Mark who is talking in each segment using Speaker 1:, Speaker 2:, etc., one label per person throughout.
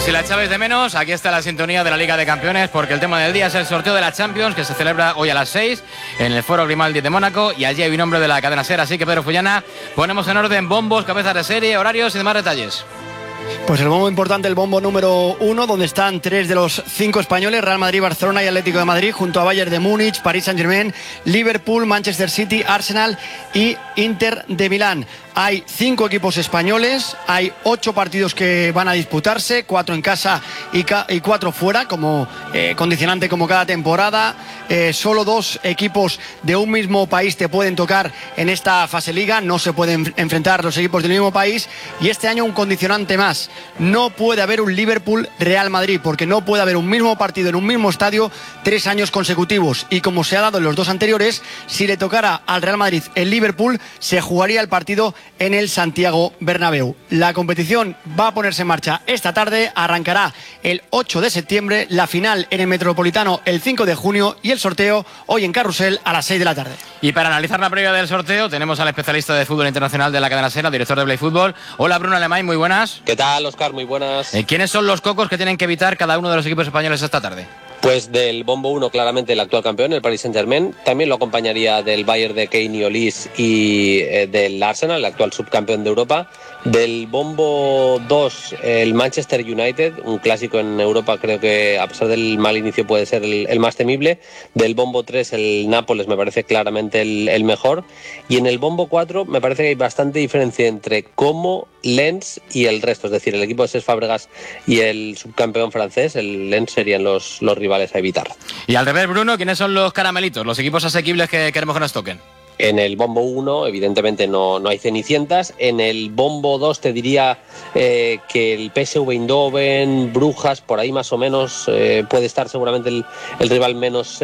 Speaker 1: si la echabais de menos, aquí está la sintonía de la Liga de Campeones, porque el tema del día es el sorteo de la Champions, que se celebra hoy a las 6 en el Foro Grimaldi de Mónaco, y allí hay un nombre de la cadena SER. Así que, Pedro Fullana, ponemos en orden bombos, cabezas de serie, horarios y demás detalles.
Speaker 2: Pues el bombo importante, el bombo número 1, donde están 3 de los 5 españoles: Real Madrid, Barcelona y Atlético de Madrid, junto a Bayern de Múnich, París Saint-Germain, Liverpool, Manchester City, Arsenal y Inter de Milán. Hay 5 equipos españoles, hay 8 partidos que van a disputarse, 4 en casa y 4 fuera, como condicionante como cada temporada. Solo 2 equipos de un mismo país te pueden tocar en esta fase liga, no se pueden enfrentar los equipos del mismo país, y este año un condicionante más: no puede haber un Liverpool-Real Madrid, porque no puede haber un mismo partido en un mismo estadio 3 años consecutivos, y como se ha dado en los 2 anteriores, si le tocara al Real Madrid el Liverpool, se jugaría el partido en el Santiago Bernabéu. La competición va a ponerse en marcha esta tarde, arrancará el 8 de septiembre, la final en el Metropolitano el 5 de junio y el sorteo hoy en Carrusel a las 6 de la tarde.
Speaker 1: Y para analizar la previa del sorteo tenemos al especialista de fútbol internacional de la cadena SER, director de Play Fútbol. Hola, Bruno Alemany, muy buenas.
Speaker 3: ¿Qué tal, Óscar? Muy buenas.
Speaker 1: ¿Quiénes son los cocos que tienen que evitar cada uno de los equipos españoles esta tarde?
Speaker 3: Pues del bombo 1, claramente el actual campeón, el Paris Saint-Germain. También lo acompañaría del Bayern de Kane y Olise y del Arsenal, el actual subcampeón de Europa. Del bombo 2, el Manchester United, un clásico en Europa, creo que a pesar del mal inicio puede ser el más temible. Del bombo 3, el Nápoles, me parece claramente el mejor. Y en el bombo 4 me parece que hay bastante diferencia entre Como, Lens y el resto, es decir, el equipo de Cesc Fábregas y el subcampeón francés, el Lens, serían los rivales a evitar.
Speaker 1: Y al revés, Bruno, ¿quiénes son los caramelitos, los equipos asequibles que queremos que nos toquen?
Speaker 3: En el bombo 1, evidentemente, no hay cenicientas. En el bombo 2 te diría que el PSV Eindhoven, Brujas, por ahí más o menos puede estar seguramente el rival menos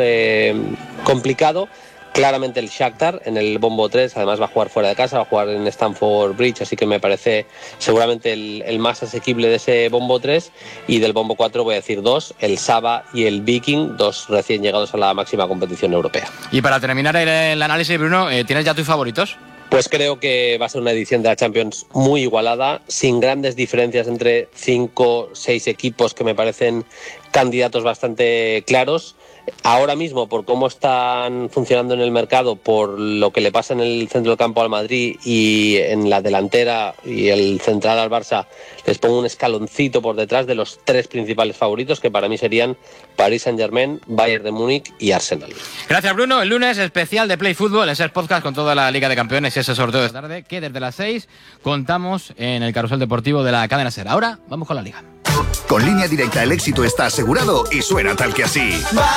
Speaker 3: complicado. Claramente el Shakhtar en el bombo 3, además va a jugar fuera de casa, va a jugar en Stamford Bridge, así que me parece seguramente el más asequible de ese bombo 3. Y del bombo 4 voy a decir 2, el Saba y el Viking, 2 recién llegados a la máxima competición europea.
Speaker 1: Y para terminar el análisis, Bruno, ¿tienes ya tus favoritos?
Speaker 3: Pues creo que va a ser una edición de la Champions muy igualada, sin grandes diferencias entre 5 o 6 equipos que me parecen candidatos bastante claros. Ahora mismo, por cómo están funcionando en el mercado, por lo que le pasa en el centro del campo al Madrid y en la delantera y el central al Barça, les pongo un escaloncito por detrás de los 3 principales favoritos, que para mí serían Paris Saint-Germain, Bayern de Múnich y Arsenal.
Speaker 1: Gracias, Bruno. El lunes especial de Play Fútbol, ese podcast con toda la Liga de Campeones y ese sorteo de esta tarde, que desde las 6 contamos en el carrusel deportivo de la cadena SER. Ahora vamos con la Liga.
Speaker 4: Con Línea Directa el éxito está asegurado y suena tal que así.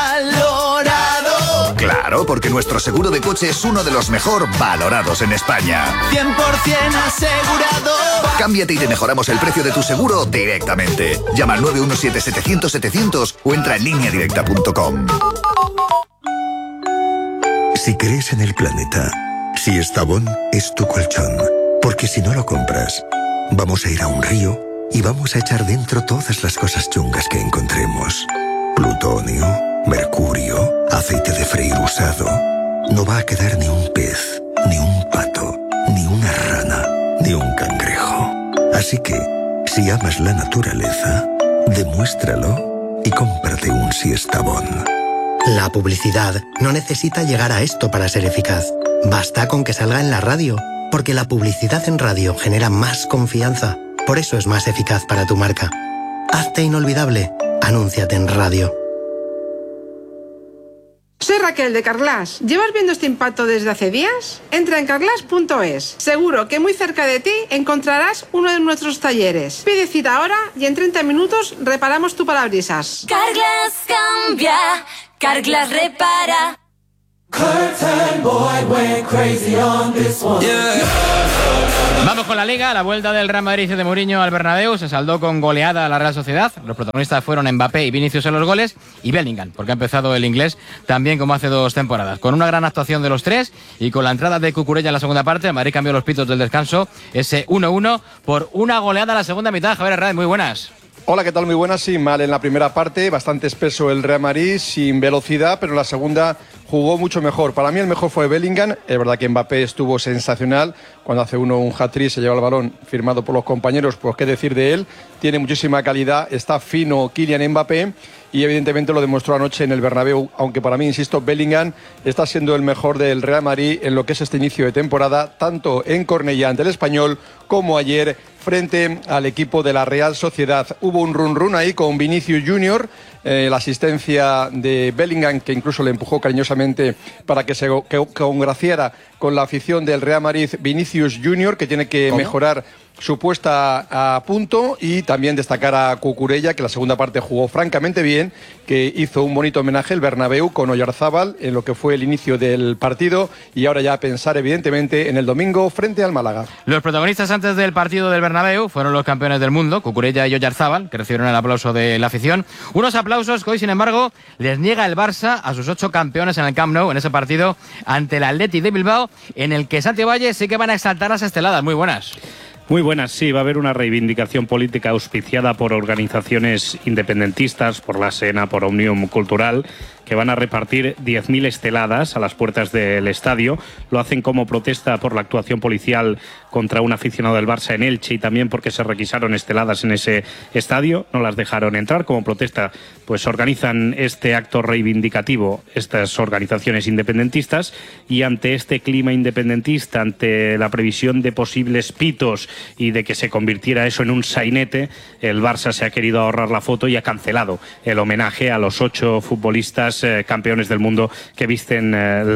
Speaker 4: ¡Valorado! Claro, porque nuestro seguro de coche es uno de los mejor valorados en España.
Speaker 5: 100% asegurado.
Speaker 4: Cámbiate y te mejoramos el precio de tu seguro directamente. Llama al 917-700-700 o entra en lineadirecta.com.
Speaker 6: Si crees en el planeta, si Estavón es tu colchón, porque si no lo compras, vamos a ir a un río y vamos a echar dentro todas las cosas chungas que encontremos. Plutonio, mercurio, aceite de freír usado. No va a quedar ni un pez, ni un pato, ni una rana, ni un cangrejo. Así que, si amas la naturaleza, demuéstralo y cómprate un Siestabón.
Speaker 7: La publicidad no necesita llegar a esto para ser eficaz. Basta con que salga en la radio, porque la publicidad en radio genera más confianza. Por eso es más eficaz para tu marca. Hazte inolvidable. Anúnciate en radio.
Speaker 8: Soy Raquel de Carglass. ¿Llevas viendo este impacto desde hace días? Entra en carglass.es. Seguro que muy cerca de ti encontrarás uno de nuestros talleres. Pide cita ahora y en 30 minutos reparamos tu parabrisas.
Speaker 9: Carglass cambia, Carglass repara.
Speaker 5: Curtain boy went crazy on this one. Yeah.
Speaker 1: Vamos con la Liga. La vuelta del Real Madrid de Mourinho al Bernabéu se saldó con goleada a la Real Sociedad. Los protagonistas fueron Mbappé y Vinicius en los goles y Bellingham, porque ha empezado el inglés también como hace 2 temporadas. Con una gran actuación de los 3 y con la entrada de Cucurella en la segunda parte, el Madrid cambió los pitos del descanso, ese 1-1 por una goleada a la segunda mitad. Javier Hernández, muy buenas.
Speaker 10: Hola, ¿qué tal? Muy buenas. Sí, mal en la primera parte, bastante espeso el Real Madrid, sin velocidad, pero en la segunda jugó mucho mejor. Para mí el mejor fue Bellingham. Es verdad que Mbappé estuvo sensacional. Cuando hace uno un hat-trick, se lleva el balón firmado por los compañeros, pues qué decir de él. Tiene muchísima calidad, está fino Kylian Mbappé y evidentemente lo demostró anoche en el Bernabéu, aunque para mí, insisto, Bellingham está siendo el mejor del Real Madrid en lo que es este inicio de temporada, tanto en Cornellá ante el Español como ayer frente al equipo de la Real Sociedad. Hubo un run-run ahí con Vinicius Junior, la asistencia de Bellingham, que incluso le empujó cariñosamente para que se congraciara con la afición del Real Madrid. Vinicius Junior, que tiene que mejorar su puesta a punto, y también destacar a Cucurella, que la segunda parte jugó francamente bien, que hizo un bonito homenaje el Bernabéu con Oyarzábal en lo que fue el inicio del partido, y ahora ya a pensar evidentemente en el domingo frente al Málaga.
Speaker 1: Los protagonistas antes del partido del Bernabéu fueron los campeones del mundo, Cucurella y Oyarzábal, que recibieron el aplauso de la afición. Unos aplausos que hoy, sin embargo, les niega el Barça a sus 8 campeones en el Camp Nou, en ese partido ante el Athletic de Bilbao, en el que Santi Valle sí que van a exaltar las esteladas. Muy buenas.
Speaker 11: Muy buenas, sí, va a haber una reivindicación política auspiciada por organizaciones independentistas, por la SENA, por Òmnium Cultural, que van a repartir 10.000 esteladas a las puertas del estadio. Lo hacen como protesta por la actuación policial contra un aficionado del Barça en Elche y también porque se requisaron esteladas en ese estadio. No las dejaron entrar. Como protesta, pues organizan este acto reivindicativo estas organizaciones independentistas, y ante este clima independentista, ante la previsión de posibles pitos y de que se convirtiera eso en un sainete, el Barça se ha querido ahorrar la foto y ha cancelado el homenaje a los 8 futbolistas campeones del mundo que visten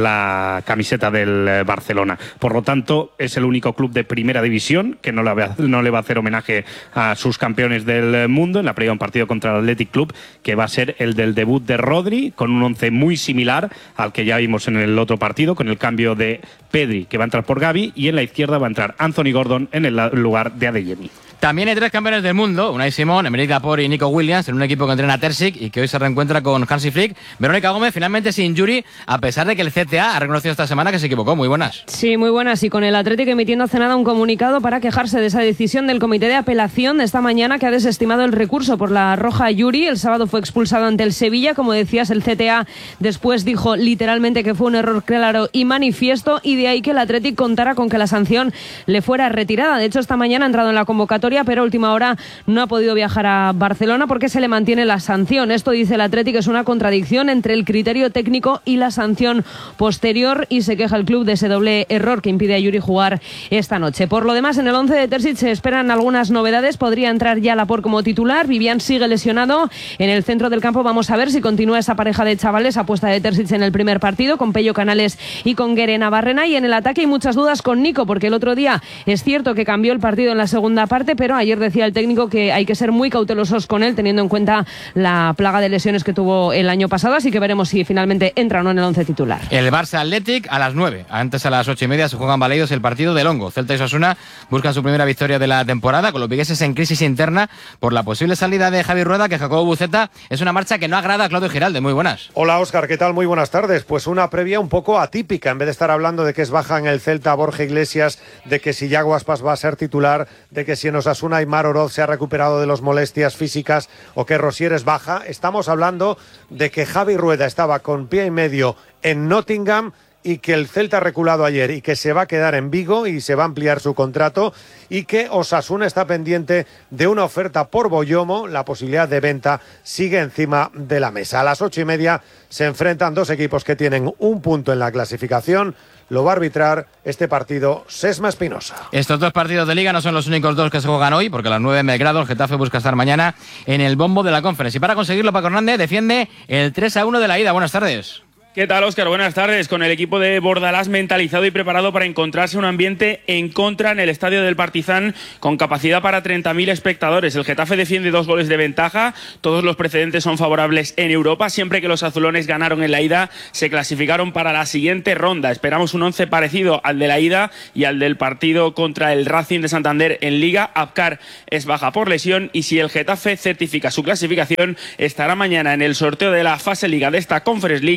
Speaker 11: la camiseta del Barcelona. Por lo tanto, es el único club de primera división que no le va a hacer homenaje a sus campeones del mundo en la previa de un partido contra el Athletic Club, que va a ser el del debut de Rodri, con un once muy similar al que ya vimos en el otro partido, con el cambio de Pedri, que va a entrar por Gavi, y en la izquierda va a entrar Anthony Gordon en el lugar de Adeyemi.
Speaker 1: También hay 3 campeones del mundo, Unai Simón, Emerick Laporte y Nico Williams, en un equipo que entrena a Terzic y que hoy se reencuentra con Hansi Flick. Verónica Gómez finalmente sin Yuri, a pesar de que el CTA ha reconocido esta semana que se equivocó. Muy buenas.
Speaker 12: Sí, muy buenas, y con el Atlético emitiendo hace nada un comunicado para quejarse de esa decisión del Comité de Apelación de esta mañana, que ha desestimado el recurso por la roja a Yuri. El sábado fue expulsado ante el Sevilla, como decías, el CTA después dijo literalmente que fue un error claro y manifiesto, y de ahí que el Atlético contara con que la sanción le fuera retirada. De hecho, esta mañana ha entrado en la convocatoria, pero a última hora no ha podido viajar a Barcelona porque se le mantiene la sanción. Esto, dice el Atlético, es una contradicción entre el criterio técnico y la sanción posterior, y se queja el club de ese doble error que impide a Yuri jugar esta noche. Por lo demás, en el 11 de Terzic se esperan algunas novedades. Podría entrar ya Laporte como titular. Vivian sigue lesionado. En el centro del campo vamos a ver si continúa esa pareja de chavales, apuesta de Terzic en el primer partido, con Pello Canales y con Guere Navarrena. Y en el ataque hay muchas dudas con Nico, porque el otro día es cierto que cambió el partido en la segunda parte, pero ayer decía el técnico que hay que ser muy cautelosos con él, teniendo en cuenta la plaga de lesiones que tuvo el año pasado, así que veremos si finalmente entra o no en el 11 titular.
Speaker 1: El Barça Athletic a las 9, antes a las 8:30 se juegan Baleidos el partido del Hongo. Celta y Osasuna buscan su primera victoria de la temporada, con los vigueses en crisis interna por la posible salida de Javi Rueda, que Jacobo Buceta es una marcha que no agrada a Claudio Giralde. Muy buenas.
Speaker 13: Hola Óscar, ¿qué tal? Muy buenas tardes. Pues una previa un poco atípica, en vez de estar hablando de que es baja en el Celta Borja Iglesias, de que si Yago Aspas va a ser titular, de que si en Osasuna Aimar Oroz se ha recuperado de las molestias físicas o que Rosier es baja, estamos hablando de que Javi Rueda estaba con pie y medio en Nottingham y que el Celta ha reculado ayer y que se va a quedar en Vigo y se va a ampliar su contrato, y que Osasuna está pendiente de una oferta por Boyomo. La posibilidad de venta sigue encima de la mesa. A las 8:30 se enfrentan dos equipos que tienen un punto en la clasificación. Lo va a arbitrar este partido Sesma Espinosa.
Speaker 1: Estos 2 partidos de Liga no son los únicos 2 que se juegan hoy, porque a las 9 en Belgrado el Getafe busca estar mañana en el bombo de la Conference. Y para conseguirlo, Paco Hernández defiende el 3-1 de la ida. Buenas tardes.
Speaker 14: ¿Qué tal, Óscar? Buenas tardes. Con el equipo de Bordalás mentalizado y preparado para encontrarse un ambiente en contra en el estadio del Partizan, con capacidad para 30.000 espectadores. El Getafe defiende 2 goles de ventaja. Todos los precedentes son favorables en Europa. Siempre que los azulones ganaron en la ida, se clasificaron para la siguiente ronda. Esperamos un 11 parecido al de la ida y al del partido contra el Racing de Santander en Liga. Abkar es baja por lesión, y si el Getafe certifica su clasificación, estará mañana en el sorteo de la fase Liga de esta Conference League a partir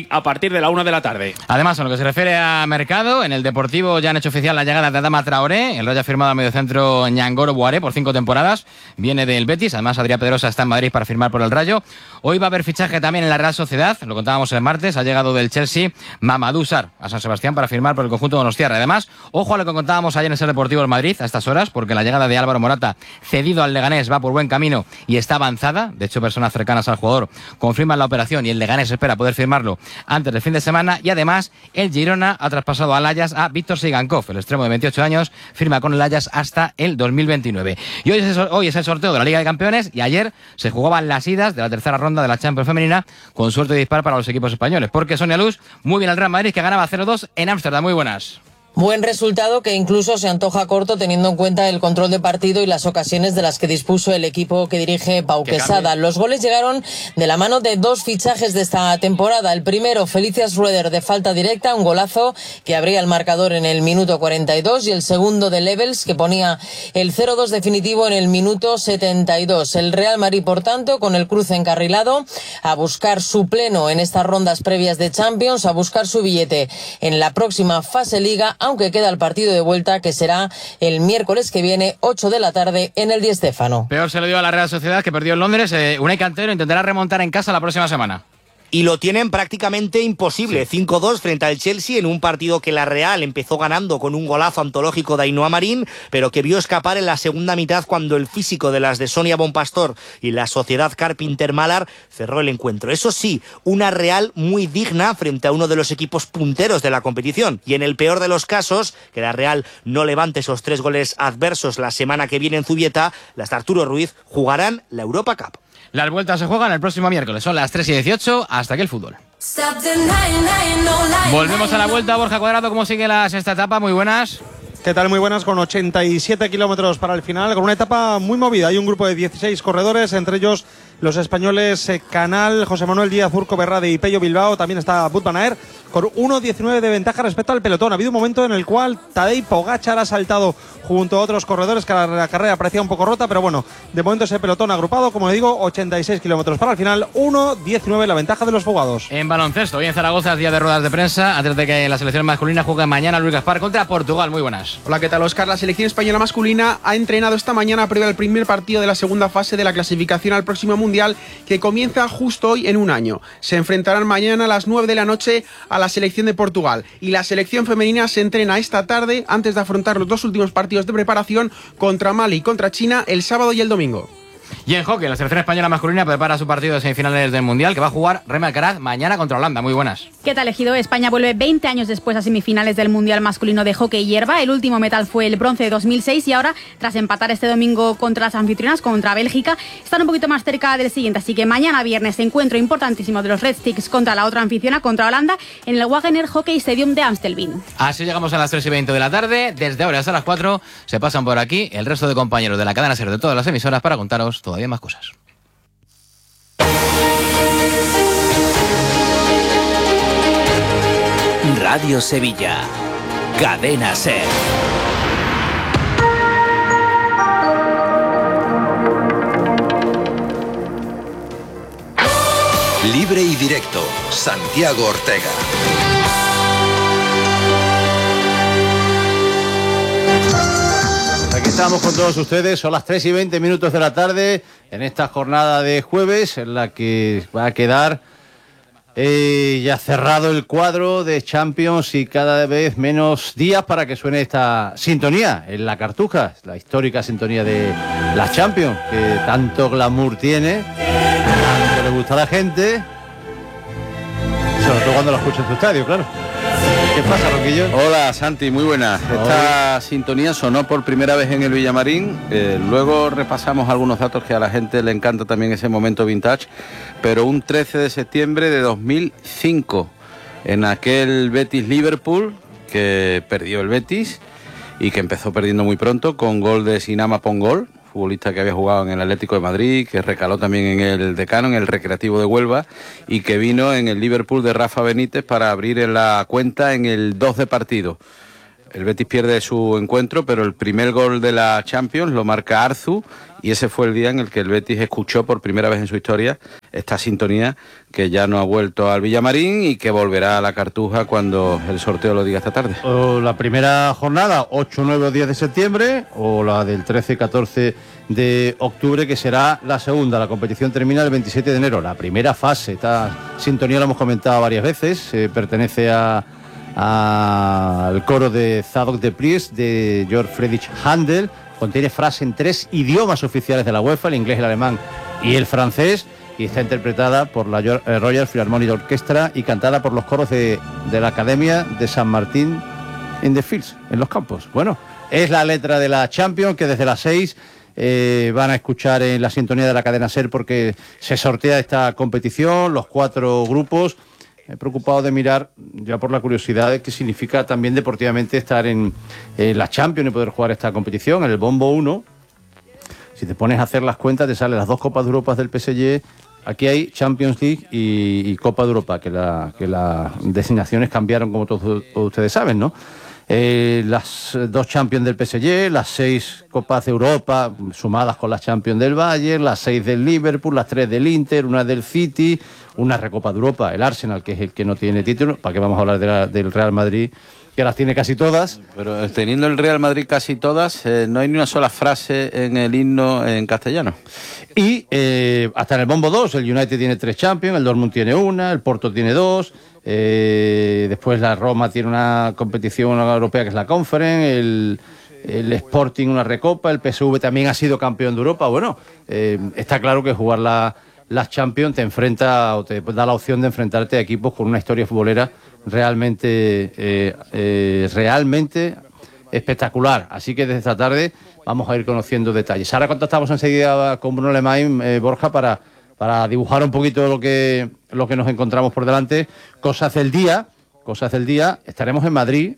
Speaker 14: partir de la 1 de la tarde.
Speaker 1: Además, en lo que se refiere a mercado, en el Deportivo ya han hecho oficial la llegada de Adama Traoré. El Rayo ha firmado a mediocentro Ñangoro Boaré por 5 temporadas. Viene del Betis. Además, Adrián Pedrosa está en Madrid para firmar por el Rayo. Hoy va a haber fichaje también en la Real Sociedad. Lo contábamos el martes. Ha llegado del Chelsea Mamadou Sarr a San Sebastián para firmar por el conjunto donostiarra. Además, ojo a lo que contábamos ayer en ese Deportivo del Madrid a estas horas, porque la llegada de Álvaro Morata, cedido al Leganés, va por buen camino y está avanzada. De hecho, personas cercanas al jugador confirman la operación y el Leganés espera poder firmarlo antes del fin de semana. Y además, el Girona ha traspasado al Ajax a Víctor Sigankov, el extremo de 28 años, firma con el Ajax hasta el 2029. Y hoy es el sorteo de la Liga de Campeones y ayer se jugaban las idas de la tercera ronda de la Champions femenina con suerte de dispar para los equipos españoles. Porque Sonia Luz, muy bien el Real Madrid, que ganaba 0-2 en Ámsterdam. Muy buenas.
Speaker 15: Buen resultado que incluso se antoja corto teniendo en cuenta el control de partido y las ocasiones de las que dispuso el equipo que dirige Pau Quesada. Los goles llegaron de la mano de 2 fichajes de esta temporada. El primero, Felicias Rueder, de falta directa, un golazo que abría el marcador en el minuto 42, y el segundo de Levels, que ponía el 0-2 definitivo en el minuto 72. El Real Madrid, por tanto, con el cruce encarrilado, a buscar su pleno en estas rondas previas de Champions, a buscar su billete en la próxima fase Liga, aunque queda el partido de vuelta, que será el miércoles que viene, 8 de la tarde, en el Di Stéfano.
Speaker 1: Peor se lo dio a la Real Sociedad, que perdió en Londres. Unai Cantero intentará remontar en casa la próxima semana.
Speaker 16: Y lo tienen prácticamente imposible. 5-2 frente al Chelsea en un partido que la Real empezó ganando con un golazo antológico de Ainhoa Marín, pero que vio escapar en la segunda mitad cuando el físico de las de Sonia Bonpastor y la Sociedad Carpinter-Malar cerró el encuentro. Eso sí, una Real muy digna frente a uno de los equipos punteros de la competición. Y en el peor de los casos, que la Real no levante esos 3 goles adversos la semana que viene en Zubieta, las de Arturo Ruiz jugarán la Europa Cup.
Speaker 1: Las vueltas se juegan el próximo miércoles, son las 3:18, hasta aquí el fútbol. Volvemos a la vuelta. Borja Cuadrado, ¿cómo sigue la sexta etapa? Muy buenas.
Speaker 17: ¿Qué tal? Muy buenas, con 87 kilómetros para el final, con una etapa muy movida. Hay un grupo de 16 corredores, entre ellos los españoles Canal, José Manuel Díaz, Urco Berrade y Pello Bilbao. También está Wout van Aert, con 1.19 de ventaja respecto al pelotón. Ha habido un momento en el cual Tadej Pogačar ha saltado junto a otros corredores, que la carrera parecía un poco rota, pero bueno, de momento ese pelotón agrupado, como digo, 86 kilómetros para el final, 1.19 la ventaja de los fugados.
Speaker 1: En baloncesto, hoy en Zaragoza, día de ruedas de prensa, antes de que la selección masculina juegue mañana Luis Gaspar contra Portugal. Muy buenas.
Speaker 18: Hola, ¿qué tal, Óscar? La selección española masculina ha entrenado esta mañana previo al primer partido de la segunda fase de la clasificación al próximo Mundial, que comienza justo hoy en un año. Se enfrentarán mañana a las 9 de la noche a la selección de Portugal, y la selección femenina se entrena esta tarde antes de afrontar los 2 últimos partidos de preparación contra Mali y contra China el sábado y el domingo.
Speaker 1: Y en hockey, la selección española masculina prepara su partido de semifinales del Mundial, que va a jugar Remy Alcaraz mañana contra Holanda. Muy buenas.
Speaker 19: ¿Qué tal, Ejido? España vuelve 20 años después a semifinales del Mundial masculino de hockey hierba. El último metal fue el bronce de 2006 y ahora, tras empatar este domingo contra las anfitrionas, contra Bélgica, están un poquito más cerca del siguiente. Así que mañana viernes, encuentro importantísimo de los Red Sticks contra la otra anfitriona, contra Holanda, en el Wagener Hockey Stadium de Amstelveen.
Speaker 1: Así llegamos a las 3:20 de la tarde. Desde ahora hasta las 4 se pasan por aquí el resto de compañeros de la cadena SER de todas las emisoras para contaros todavía más cosas.
Speaker 20: Radio Sevilla, Cadena SER.
Speaker 4: Libre y directo, Santiago Ortega.
Speaker 21: Aquí estamos con todos ustedes, son las 3:20 de la tarde en esta jornada de jueves en la que va a quedar ya cerrado el cuadro de Champions y cada vez menos días para que suene esta sintonía en la Cartuja, la histórica sintonía de la Champions, que tanto glamour tiene, tanto le gusta a la gente, sobre todo cuando lo escucha en su estadio, claro. ¿Qué pasa, Roquillo?
Speaker 22: Hola, Santi, muy buenas. Esta sintonía sonó por primera vez en el Villamarín. Luego repasamos algunos datos que a la gente le encanta también ese momento vintage. Pero un 13 de septiembre de 2005, en aquel Betis-Liverpool, que perdió el Betis y que empezó perdiendo muy pronto con gol de Sinama Pongol, futbolista que había jugado en el Atlético de Madrid, que recaló también en el Decano, en el Recreativo de Huelva, y que vino en el Liverpool de Rafa Benítez para abrir en la cuenta en el 2 de partido. El Betis pierde su encuentro, pero el primer gol de la Champions lo marca Arzu y ese fue el día en el que el Betis escuchó por primera vez en su historia esta sintonía que ya no ha vuelto al Villamarín y que volverá a la Cartuja cuando el sorteo lo diga esta tarde.
Speaker 21: O la primera jornada, 8, 9 o 10 de septiembre, o la del 13 y 14 de octubre, que será la segunda. La competición termina el 27 de enero, la primera fase. Esta sintonía la hemos comentado varias veces, pertenece al coro de Zadok de Priest, de Georg Friedrich Händel, contiene frase en 3 idiomas oficiales de la UEFA, el inglés, el alemán y el francés, y está interpretada por la Royal Philharmonic Orchestra y cantada por los coros de la Academia de San Martín in the Fields, en los campos. Bueno, es la letra de la Champions que desde las 6 van a escuchar en la sintonía de la cadena SER, porque se sortea esta competición, los 4 grupos. Me he preocupado de mirar, ya por la curiosidad, de qué significa también deportivamente estar en la Champions y poder jugar esta competición. En el Bombo 1, si te pones a hacer las cuentas, te salen las 2 Copas de Europa del PSG. Aquí hay Champions League y Copa de Europa, que las designaciones cambiaron, como todos ustedes saben, ¿no? Las 2 Champions del PSG, las 6 Copas de Europa sumadas con las Champions del Bayern, las 6 del Liverpool, las 3 del Inter, una del City, una Recopa de Europa, el Arsenal, que es el que no tiene título. ¿Para qué vamos a hablar del Real Madrid, que las tiene casi todas?
Speaker 22: Pero teniendo el Real Madrid casi todas, no hay ni una sola frase en el himno en castellano.
Speaker 21: Y hasta en el Bombo 2, el United tiene 3 Champions, el Dortmund tiene una, el Porto tiene 2, después la Roma tiene una competición europea que es la Conference, el Sporting una Recopa, el PSV también ha sido campeón de Europa. Bueno, está claro que jugar las Champions te enfrenta o te da la opción de enfrentarte a equipos con una historia futbolera realmente espectacular. Así que desde esta tarde vamos a ir conociendo detalles. Ahora contactamos enseguida con Bruno Lemain, Borja, para dibujar un poquito lo que nos encontramos por delante. Cosas del día. Estaremos en Madrid,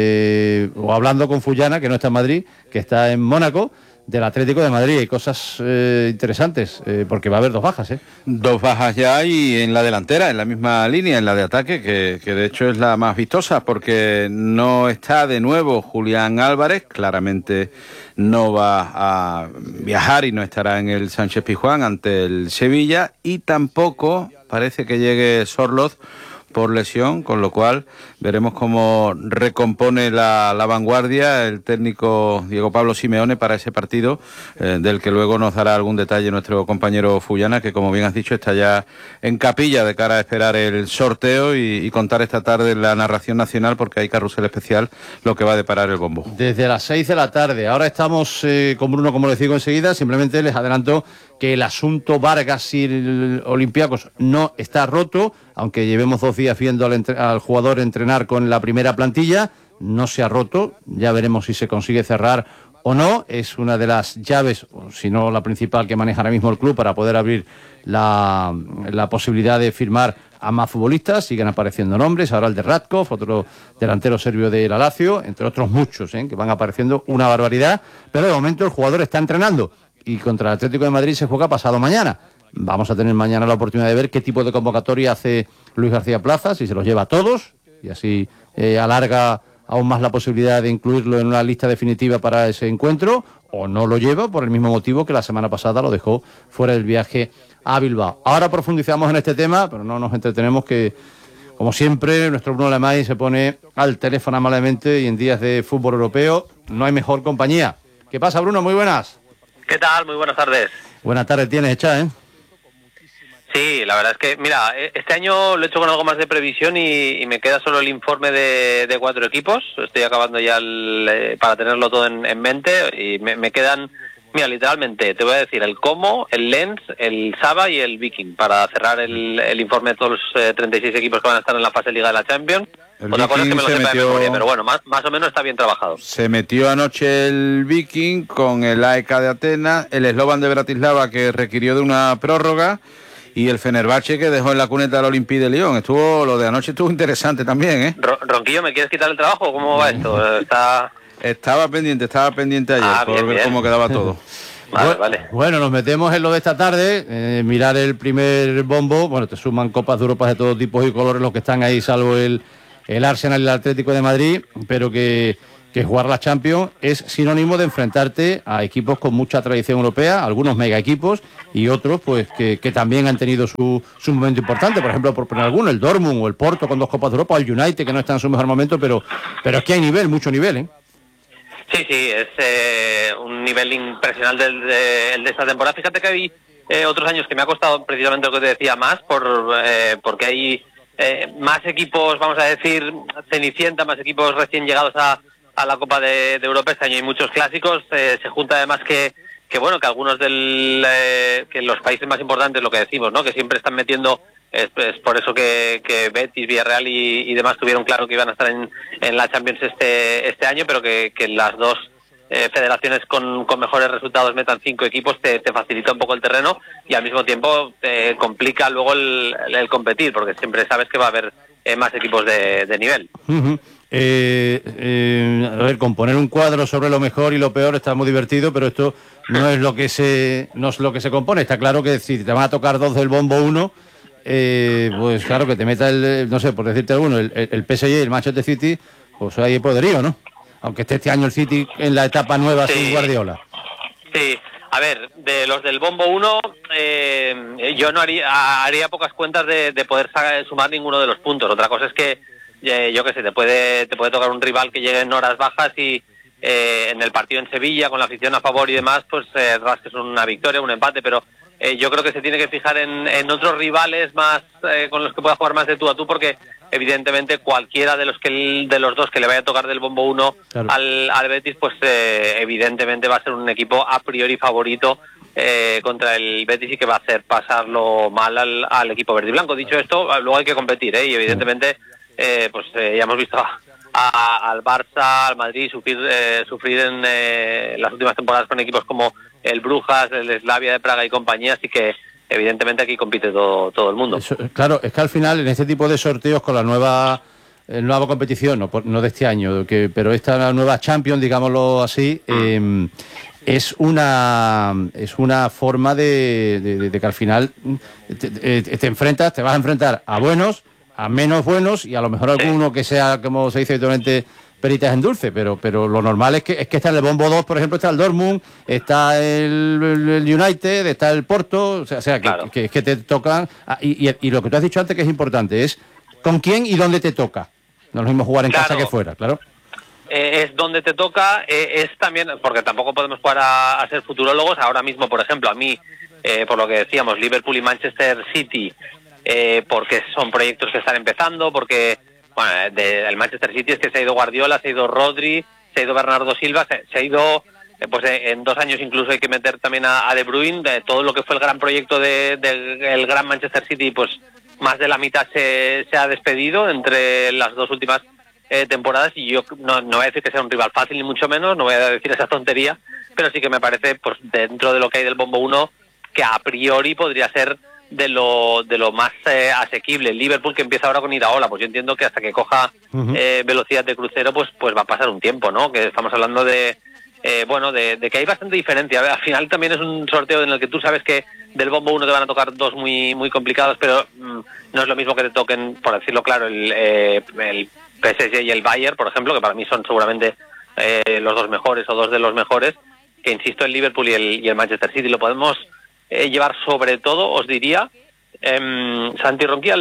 Speaker 21: o hablando con Fullana, que no está en Madrid, que está en Mónaco, del Atlético de Madrid. Hay cosas interesantes, porque va a haber 2 bajas.
Speaker 22: 2 bajas ya, y en la delantera, en la misma línea, en la de ataque, que de hecho es la más vistosa, porque no está de nuevo Julián Álvarez, claramente no va a viajar y no estará en el Sánchez Pizjuán ante el Sevilla, y tampoco parece que llegue Sorloth por lesión, con lo cual veremos cómo recompone la vanguardia el técnico Diego Pablo Simeone para ese partido, del que luego nos dará algún detalle nuestro compañero Fullana, que como bien has dicho está ya en capilla de cara a esperar el sorteo y contar esta tarde la narración nacional, porque hay carrusel especial lo que va a deparar el bombo.
Speaker 21: Desde las 6 de la tarde. Ahora estamos con Bruno, como les digo enseguida. Simplemente les adelanto que el asunto Vargas y el Olympiacos no está roto, aunque llevemos 2 días viendo al jugador entrenar con la primera plantilla. No se ha roto, ya veremos si se consigue cerrar o no. Es una de las llaves, o si no la principal, que maneja ahora mismo el club para poder abrir la posibilidad de firmar a más futbolistas. Siguen apareciendo nombres, ahora el de Radkov, otro delantero serbio de la Lazio, entre otros muchos, que van apareciendo, una barbaridad, pero de momento el jugador está entrenando y contra el Atlético de Madrid se juega pasado mañana. Vamos a tener mañana la oportunidad de ver qué tipo de convocatoria hace Luis García Plaza, si se los lleva a todos y así alarga aún más la posibilidad de incluirlo en una lista definitiva para ese encuentro, o no lo lleva por el mismo motivo que la semana pasada lo dejó fuera del viaje a Bilbao. Ahora profundizamos en este tema, pero no nos entretenemos, que como siempre nuestro Bruno Lemain se pone al teléfono amablemente, y en días de fútbol europeo no hay mejor compañía. ¿Qué pasa, Bruno? Muy buenas.
Speaker 2: ¿Qué tal? Muy buenas tardes.
Speaker 21: Buenas tardes tienes hecha, ¿eh?
Speaker 2: Sí, la verdad es que, mira, este año lo he hecho con algo más de previsión y me queda solo el informe de 4 equipos. Estoy acabando ya para tenerlo todo en mente, y me quedan, mira, literalmente, te voy a decir, el Como, el Lens, el Saba y el Viking, para cerrar el informe de todos los 36 equipos que van a estar en la fase Liga de la Champions. Otra cosa es que me lo sepa de memoria, pero bueno, más o menos está bien trabajado.
Speaker 22: Se metió anoche el Viking con el AEK de Atenas, el Slovan de Bratislava, que requirió de una prórroga, y el Fenerbahce, que dejó en la cuneta al Olympique de Lyon. Lo de anoche estuvo interesante también, ¿eh?
Speaker 2: Ronquillo, ¿me quieres quitar el trabajo? ¿Cómo va esto?
Speaker 22: Estaba pendiente ayer por ver cómo quedaba todo.
Speaker 2: Vale.
Speaker 21: Bueno, nos metemos en lo de esta tarde, mirar el primer bombo. Bueno, te suman Copas de Europa de todo tipo y colores los que están ahí, salvo el Arsenal y el Atlético de Madrid, pero que que jugar la Champions es sinónimo de enfrentarte a equipos con mucha tradición europea, algunos mega equipos y otros pues que también han tenido su momento importante. Por ejemplo, por poner alguno, el Dortmund o el Porto con 2 Copas de Europa, o el United, que no está en su mejor momento, pero es que hay nivel, mucho nivel, ¿eh?
Speaker 2: Sí, es un nivel impresionante el de esta temporada. Fíjate que hay otros años que me ha costado precisamente lo que te decía más, porque hay más equipos, vamos a decir, cenicienta, más equipos recién llegados a la Copa de Europa. Este año hay muchos clásicos, se junta además que algunos que los países más importantes, lo que decimos, ¿no? Que siempre están metiendo, es por eso que Betis, Villarreal y demás tuvieron claro que iban a estar en la Champions este año, pero que las dos federaciones con mejores resultados metan 5 equipos te facilita un poco el terreno y al mismo tiempo te complica luego el competir, porque siempre sabes que va a haber más equipos de nivel.
Speaker 21: Uh-huh. A ver, componer un cuadro sobre lo mejor y lo peor está muy divertido, pero esto no es lo que se compone. Está claro que si te van a tocar 2 del bombo 1, pues claro, que te meta no sé, por decirte alguno, el PSG y el Manchester City, pues ahí hay poderío, ¿no? Aunque esté este año el City en la etapa nueva sin Guardiola.
Speaker 2: Sí, a ver, de los del bombo 1, yo no haría pocas cuentas de poder sumar ninguno de los puntos. Otra cosa es que yo qué sé, te puede tocar un rival que llegue en horas bajas y en el partido en Sevilla, con la afición a favor y demás, pues rasques una victoria, un empate, pero yo creo que se tiene que fijar en otros rivales más con los que pueda jugar más de tú a tú, porque evidentemente cualquiera de los dos que le vaya a tocar del bombo 1 claro, al Betis, pues evidentemente va a ser un equipo a priori favorito contra el Betis y que va a hacer pasarlo mal al equipo verde y blanco. Dicho esto, luego hay que competir, y evidentemente ya hemos visto al Barça, al Madrid sufrir en las últimas temporadas con equipos como el Brujas, el Slavia de Praga y compañía, así que evidentemente aquí compite todo el mundo.
Speaker 21: Claro, es que al final en este tipo de sorteos con la nueva competición, no de este año, pero esta nueva Champions, digámoslo así, es una forma de que al final te vas a enfrentar a buenos, a menos buenos y a lo mejor alguno que sea, como se dice habitualmente, peritas en dulce, pero lo normal es que está en el bombo 2, por ejemplo, está el Dortmund, está el United, está el Porto, o sea claro, que te tocan, y lo que tú has dicho antes que es importante es con quién y dónde te toca. No es lo mismo jugar en casa que fuera, claro.
Speaker 2: Es donde te toca, es también, porque tampoco podemos jugar a ser futurólogos. Ahora mismo, por ejemplo, a mí, por lo que decíamos, Liverpool y Manchester City, porque son proyectos que están empezando, porque el Manchester City es que se ha ido Guardiola, se ha ido Rodri, se ha ido Bernardo Silva, se ha ido, en 2 años incluso hay que meter también a De Bruyne. De todo lo que fue el gran proyecto del gran Manchester City, pues más de la mitad se ha despedido entre las 2 últimas temporadas, y yo no voy a decir que sea un rival fácil ni mucho menos, no voy a decir esa tontería, pero sí que me parece, pues dentro de lo que hay del bombo 1, que a priori podría ser de lo más asequible. Liverpool, que empieza ahora con Iraola, pues yo entiendo que hasta que coja velocidad de crucero, pues va a pasar un tiempo, ¿no? Que estamos hablando de que hay bastante diferencia. A ver, al final también es un sorteo en el que tú sabes que del bombo 1 te van a tocar 2 muy, muy complicados, pero no es lo mismo que te toquen, por decirlo claro, el PSG y el Bayern, por ejemplo, que para mí son seguramente los 2 mejores o 2 de los mejores, que insisto, el Liverpool y el Manchester City. Lo podemos llevar sobre todo, os diría, Santi Ronqui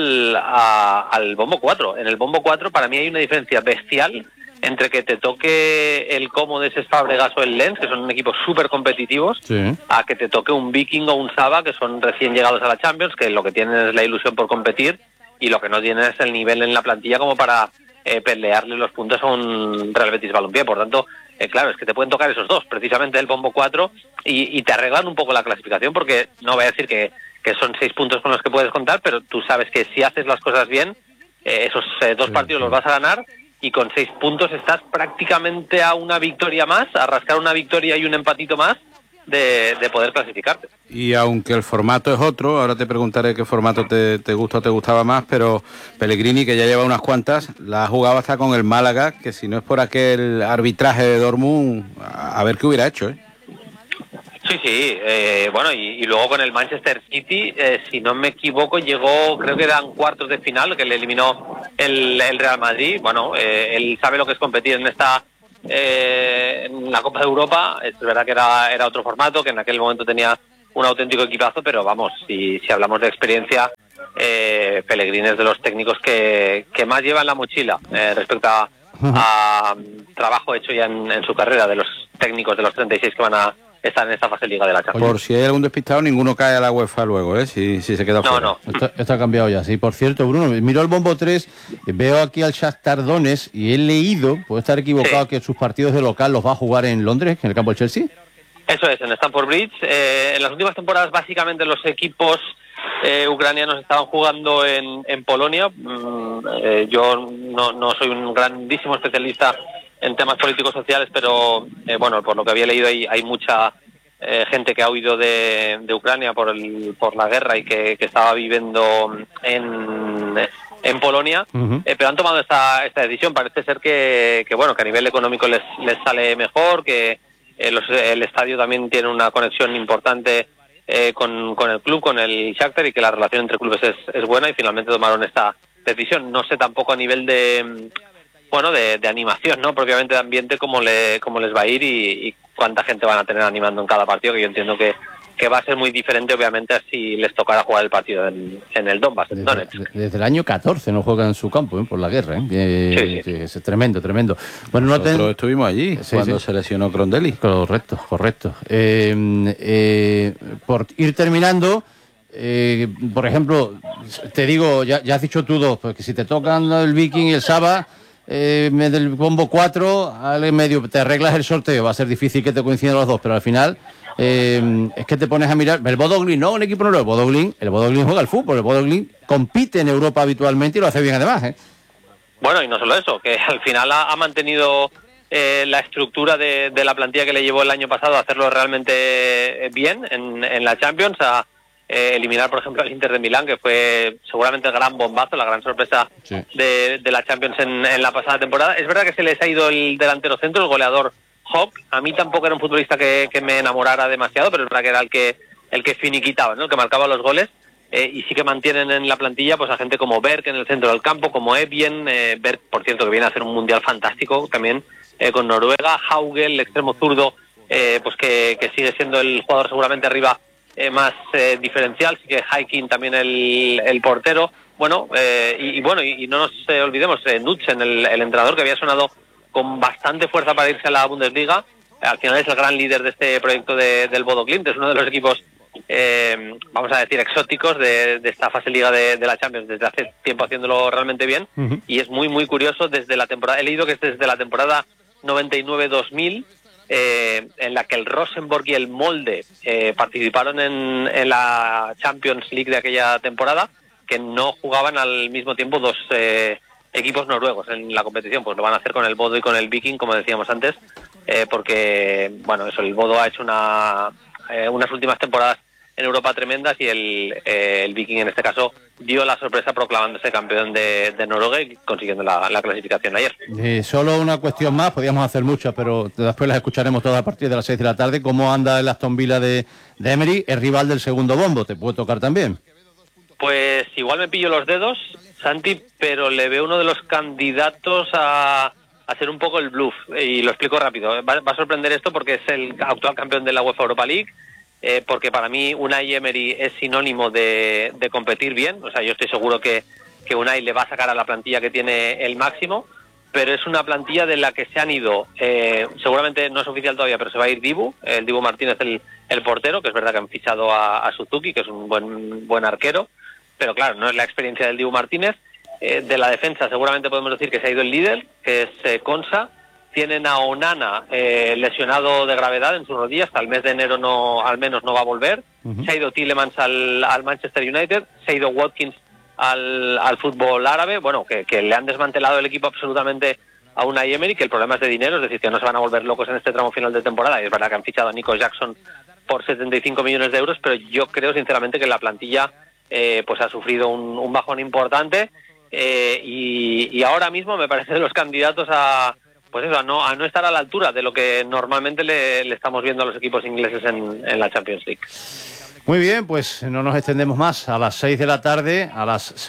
Speaker 2: al bombo 4. En el bombo 4 para mí hay una diferencia bestial entre que te toque el Comodes, Fábregas o el Lens, que son equipos súper competitivos, sí, a que te toque un Viking o un Saba, que son recién llegados a la Champions, que lo que tienen es la ilusión por competir y lo que no tienen es el nivel en la plantilla como para pelearle los puntos a un Real Betis Balompié. Por tanto, claro, es que te pueden tocar esos 2, precisamente el bombo 4, y te arreglan un poco la clasificación, porque no voy a decir que son 6 puntos con los que puedes contar, pero tú sabes que si haces las cosas bien, esos 2 partidos los vas a ganar, y con 6 puntos estás prácticamente a una victoria más, a rascar una victoria y un empatito más de poder clasificarte.
Speaker 22: Y aunque el formato es otro, ahora te preguntaré qué formato te gusta o te gustaba más, pero Pellegrini, que ya lleva unas cuantas, la ha jugado hasta con el Málaga, que si no es por aquel arbitraje de Dortmund, a ver qué hubiera hecho,
Speaker 2: Sí, y luego con el Manchester City, si no me equivoco, llegó, creo que eran cuartos de final, que le eliminó el Real Madrid. Bueno, él sabe lo que es competir en esta en la Copa de Europa. Es verdad que era otro formato, que en aquel momento tenía un auténtico equipazo, pero vamos, si hablamos de experiencia, Pellegrini es de los técnicos que más lleva en la mochila respecto a trabajo hecho ya en su carrera, de los técnicos de los 36 que van a estar en esta fase de Liga de la Champions.
Speaker 22: Por si hay algún despistado, ninguno cae a la UEFA luego, si se queda fuera.
Speaker 2: No.
Speaker 21: Esto ha cambiado ya, sí. Por cierto, Bruno, miro el bombo 3, veo aquí al Shakhtar Donetsk y he leído, puedo estar equivocado, que sus partidos de local los va a jugar en Londres, en el campo del Chelsea.
Speaker 2: Eso es, en Stamford Bridge. En las últimas temporadas, básicamente, los equipos ucranianos estaban jugando en Polonia. Yo no soy un grandísimo especialista en temas políticos sociales, pero bueno, por lo que había leído hay mucha gente que ha huido de Ucrania por la guerra y que estaba viviendo en Polonia, pero han tomado esta decisión. Parece ser que a nivel económico les sale mejor, que el estadio también tiene una conexión importante con el club, con el Shakhtar, y que la relación entre clubes es buena, y finalmente tomaron esta decisión. No sé tampoco a nivel de animación, ¿no? Propiamente de ambiente, cómo les va a ir y cuánta gente van a tener animando en cada partido, que yo entiendo que va a ser muy diferente, obviamente, a si les tocara jugar el partido en el Donbass, en Donetsk.
Speaker 21: Desde el año 14 no juegan en su campo, por la guerra. Sí. Es tremendo. Bueno,
Speaker 22: nosotros estuvimos allí cuando se lesionó Crondelli.
Speaker 21: Correcto. Por ir terminando, por ejemplo, te digo, ya has dicho tú dos, porque si te tocan el Viking y el Saba, del combo 4, al medio te arreglas el sorteo, va a ser difícil que te coincidan los dos, pero al final es que te pones a mirar. El Bodo Glimt, no un equipo nuevo, el Bodo Glimt juega al fútbol, el Bodo Glimt compite en Europa habitualmente y lo hace bien además.
Speaker 2: Bueno, y no solo eso, que al final ha mantenido la estructura de la plantilla que le llevó el año pasado a hacerlo realmente bien en la Champions, a eliminar, por ejemplo, al Inter de Milán, que fue seguramente el gran bombazo, la gran sorpresa de la Champions en la pasada temporada. Es verdad que se les ha ido el delantero centro, el goleador Hawk. A mí tampoco era un futbolista que me enamorara demasiado, pero es verdad que era el que finiquitaba, ¿no? El que marcaba los goles. Y sí que mantienen en la plantilla pues a gente como Berg en el centro del campo, como Evjen, Berg, por cierto, que viene a hacer un mundial fantástico también con Noruega, Haugel, el extremo zurdo, pues que sigue siendo el jugador seguramente arriba más diferencial. Sí que Haikin también el portero. Y no nos olvidemos, Nutzen, el entrenador, que había sonado con bastante fuerza para irse a la Bundesliga. Al final es el gran líder de este proyecto del Bodo Glimt. Es uno de los equipos, vamos a decir, exóticos de esta fase liga de la Champions, desde hace tiempo haciéndolo realmente bien. Y es muy, muy curioso, desde la temporada, he leído que es desde la temporada 99-2000, en la que el Rosenborg y el Molde participaron en la Champions League de aquella temporada, que no jugaban al mismo tiempo dos equipos noruegos en la competición. Pues lo van a hacer con el Bodo y con el Viking, como decíamos antes, porque, el Bodo ha hecho unas últimas temporadas en Europa tremendas, y el Viking en este caso dio la sorpresa proclamándose campeón de Noruega y consiguiendo la clasificación ayer.
Speaker 21: Solo una cuestión más, podíamos hacer muchas, pero después las escucharemos todas a partir de las 6 de la tarde. ¿Cómo anda el Aston Villa de Emery? Es rival del segundo bombo, ¿te puede tocar también?
Speaker 2: Pues igual me pillo los dedos, Santi, pero le veo uno de los candidatos a hacer un poco el bluff, y lo explico rápido. Va a sorprender esto porque es el actual campeón de la UEFA Europa League, porque para mí Unai Emery es sinónimo de competir bien. O sea, yo estoy seguro que Unai le va a sacar a la plantilla que tiene el máximo, pero es una plantilla de la que se han ido, seguramente no es oficial todavía, pero se va a ir el Dibu Martínez, el portero, que es verdad que han fichado a Suzuki, que es un buen arquero, pero claro, no es la experiencia del Dibu Martínez. De la defensa seguramente podemos decir que se ha ido el líder, que es Konsa. Tienen a Onana lesionado de gravedad en su rodilla, hasta el mes de enero al menos no va a volver. Se ha ido Tielemans al Manchester United, se ha ido Watkins al fútbol árabe. Que le han desmantelado el equipo absolutamente a Unai Emery, que el problema es de dinero, es decir, que no se van a volver locos en este tramo final de temporada. Y es verdad que han fichado a Nico Jackson por 75 millones de euros, pero yo creo sinceramente que la plantilla pues ha sufrido un bajón importante, y ahora mismo me parece de los candidatos a no estar a la altura de lo que normalmente le estamos viendo a los equipos ingleses en la Champions League.
Speaker 21: Muy bien, pues no nos extendemos más. A las 6 de la tarde,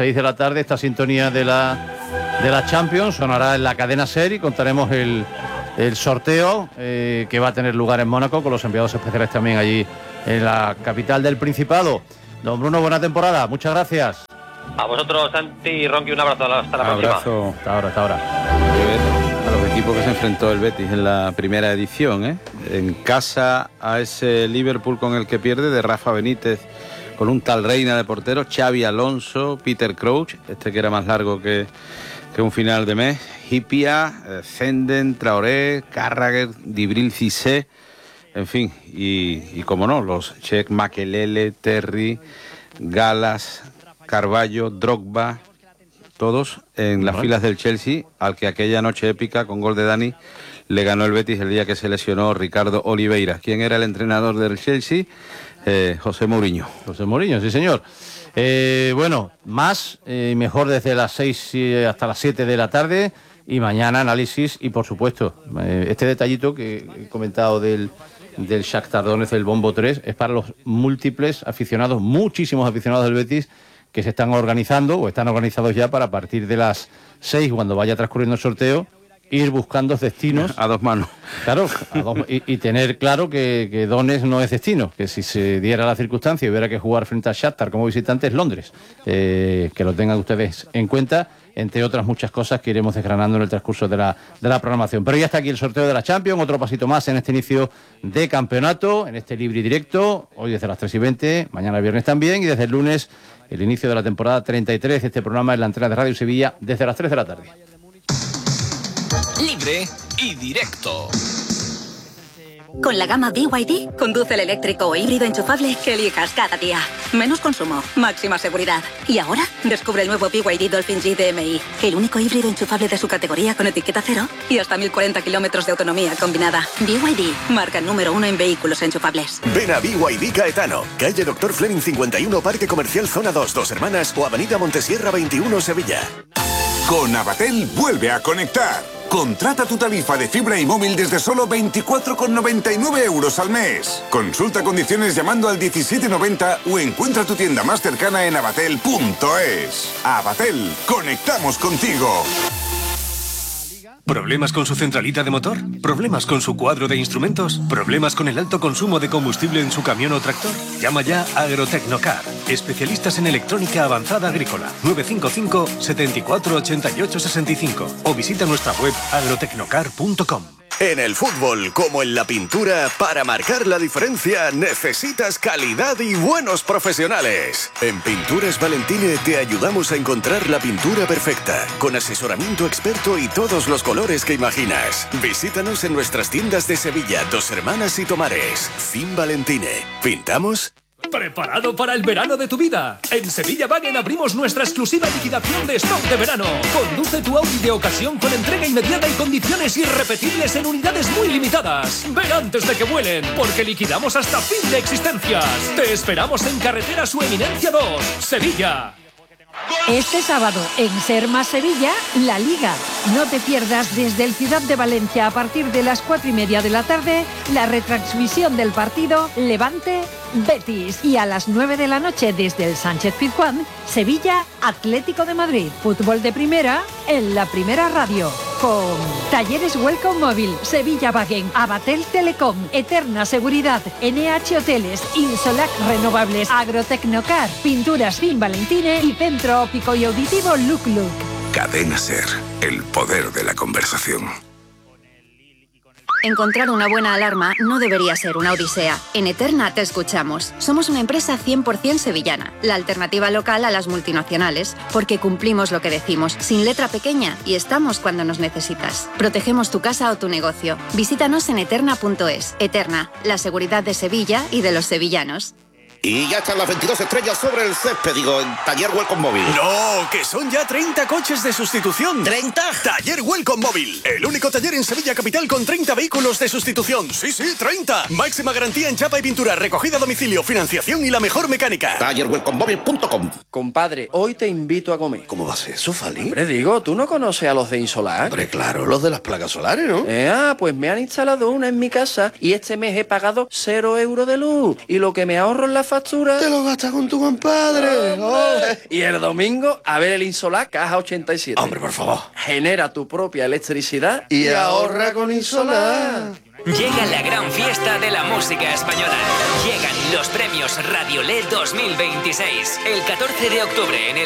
Speaker 21: esta sintonía de la Champions sonará en la cadena SER y contaremos el el sorteo que va a tener lugar en Mónaco, con los enviados especiales también allí en la capital del Principado. Don Bruno, buena temporada, muchas gracias.
Speaker 2: A vosotros, Santi y Ronqui, un abrazo, hasta la próxima.
Speaker 22: Abrazo.
Speaker 21: Hasta ahora.
Speaker 22: A los equipos que se enfrentó el Betis en la primera edición, ¿eh? En casa a ese Liverpool con el que pierde, de Rafa Benítez, con un tal Reina de portero, Xavi Alonso, Peter Crouch, que era más largo que un final de mes, Hipia, Zenden, Traoré, Carragher, Dibril Cissé, en fin, y como no, los Cheikh, Makelele, Terry, Galas, Carballo, Drogba, todos en las filas del Chelsea, al que aquella noche épica con gol de Dani le ganó el Betis el día que se lesionó Ricardo Oliveira. ¿Quién era el entrenador del Chelsea? José Mourinho.
Speaker 21: José Mourinho, sí señor. Bueno, más y mejor desde las 6 hasta las 7 de la tarde, y mañana análisis y por supuesto este detallito que he comentado del Shakhtar Donetsk, el Bombo 3, es para los múltiples aficionados, muchísimos aficionados del Betis que se están organizando o están organizados ya para, a partir de las 6, cuando vaya transcurriendo el sorteo, ir buscando destinos
Speaker 22: a dos manos.
Speaker 21: Claro, y tener claro que Donetsk no es destino, que si se diera la circunstancia y hubiera que jugar frente a Shakhtar como visitante es Londres. Que lo tengan ustedes en cuenta, entre otras muchas cosas que iremos desgranando en el transcurso de la programación. Pero ya está aquí el sorteo de la Champions, otro pasito más en este inicio de campeonato, en este libre y directo, hoy desde las 3:20, mañana viernes también, y desde el lunes el inicio de la temporada 33 de este programa en la antena de Radio Sevilla desde las 3 de la tarde.
Speaker 20: Libre y directo.
Speaker 3: Con la gama BYD, conduce el eléctrico o híbrido enchufable que elijas cada día. Menos consumo, máxima seguridad. Y ahora, descubre el nuevo BYD Dolphin G DMI, el único híbrido enchufable de su categoría con etiqueta cero y hasta 1040 kilómetros de autonomía combinada. BYD, marca número 1 en vehículos enchufables.
Speaker 6: Ven a BYD Caetano, calle Dr. Fleming 51, Parque Comercial Zona 2, Dos Hermanas, o Avenida Montesierra 21, Sevilla.
Speaker 23: Con Avatel vuelve a conectar. Contrata tu tarifa de fibra y móvil desde solo 24,99 € al mes. Consulta condiciones llamando al 1790 o encuentra tu tienda más cercana en avatel.es. Avatel, conectamos contigo.
Speaker 24: ¿Problemas con su centralita de motor? ¿Problemas con su cuadro de instrumentos? ¿Problemas con el alto consumo de combustible en su camión o tractor? Llama ya a Agrotecnocar, especialistas en electrónica avanzada agrícola. 955 74 88 65 o visita nuestra web agrotecnocar.com.
Speaker 6: En el fútbol, como en la pintura, para marcar la diferencia necesitas calidad y buenos profesionales. En Pinturas Valentine te ayudamos a encontrar la pintura perfecta, con asesoramiento experto y todos los colores que imaginas. Visítanos en nuestras tiendas de Sevilla, Dos Hermanas y Tomares. Fin Valentine. ¿Pintamos?
Speaker 25: ¿Preparado para el verano de tu vida? En Sevilla Wagen abrimos nuestra exclusiva liquidación de stock de verano. Conduce tu Audi de ocasión con entrega inmediata y condiciones irrepetibles en unidades muy limitadas. Ven antes de que vuelen, porque liquidamos hasta fin de existencias. Te esperamos en Carretera Su Eminencia 2, Sevilla.
Speaker 26: Este sábado en Ser Más Sevilla, La Liga. No te pierdas desde el Ciudad de Valencia a partir de las 4:30 de la tarde la retransmisión del partido Levante-Betis, y a las 9 de la noche desde el Sánchez Pizjuán, Sevilla Atlético de Madrid. Fútbol de primera en la Primera Radio. Con Talleres Welcome Móvil, Sevilla Wagen, Avatel Telecom, Eterna Seguridad, NH Hoteles, Insolac Renovables, Agrotecnocar, Pinturas Fin Valentine y Centro Óptico y Auditivo Look Look.
Speaker 23: Cadena Ser, el poder de la conversación.
Speaker 3: Encontrar una buena alarma no debería ser una odisea. En Eterna te escuchamos. Somos una empresa 100% sevillana, la alternativa local a las multinacionales, porque cumplimos lo que decimos, sin letra pequeña, y estamos cuando nos necesitas. Protegemos tu casa o tu negocio. Visítanos en eterna.es. Eterna, la seguridad de Sevilla y de los sevillanos.
Speaker 27: Y ya están las 22 estrellas sobre el césped, digo, en Taller Welcome Móvil.
Speaker 6: ¡No! ¡Que son ya 30 coches de sustitución!
Speaker 27: ¿30?
Speaker 6: Taller Welcome Móvil, el único taller en Sevilla Capital con 30 vehículos de sustitución. ¡Sí, 30! Máxima garantía en chapa y pintura, recogida a domicilio, financiación y la mejor mecánica.
Speaker 27: TallerWelcomeMóvil.com.
Speaker 28: Compadre, hoy te invito a comer.
Speaker 27: ¿Cómo va a ser eso, Fali?
Speaker 28: Hombre, digo, ¿tú no conoces a los de Insolar?
Speaker 27: Hombre, claro, los de las placas solares, ¿no?
Speaker 28: Pues me han instalado una en mi casa y este mes he pagado 0 € de luz. Y lo que me ahorro en la factura.
Speaker 27: Te lo gastas con tu compadre.
Speaker 28: Y el domingo, a ver el Insolar Caja 87.
Speaker 27: Hombre, por favor.
Speaker 28: Genera tu propia electricidad
Speaker 27: Y ahorra con Insolar.
Speaker 5: Llega la gran fiesta de la música española. Llegan los premios Radiolé 2026. El 14 de octubre en el